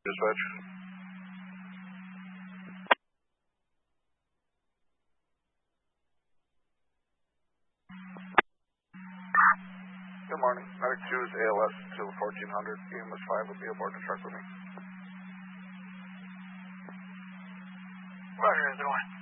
dispatch. Good morning. Medic 2 is ALS to 1400. EMS 5 will be aboard the truck with me. Roger, 0-1.